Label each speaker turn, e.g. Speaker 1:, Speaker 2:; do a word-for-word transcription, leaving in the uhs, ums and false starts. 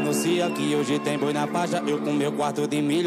Speaker 1: anuncia que hoje tem boi na faixa. Eu com meu quarto de milho